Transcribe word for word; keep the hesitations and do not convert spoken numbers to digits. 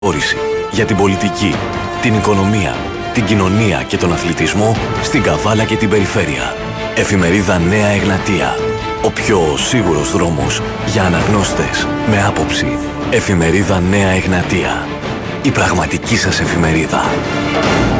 Όρηση για την πολιτική, την οικονομία, την κοινωνία και τον αθλητισμό στην Καβάλα και την περιφέρεια. Εφημερίδα Νέα Εγνατία. Ο πιο σίγουρος δρόμος για αναγνώστες με άποψη. Εφημερίδα Νέα Εγνατία. Η πραγματική σας εφημερίδα.